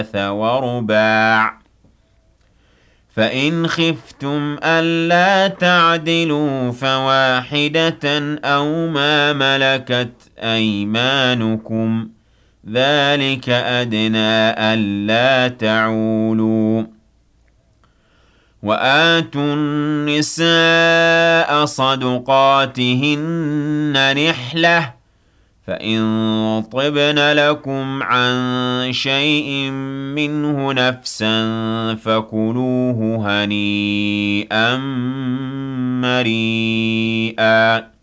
ورباع. فإن خفتم ألا تعدلوا فواحدة أو ما ملكت أيمانكم ذلك أدنى ألا تعولوا. وآتوا النساء صدقاتهن نحلة فإن طبن لكم عن شيء منه نفسا فكلوه هنيئا مريئا.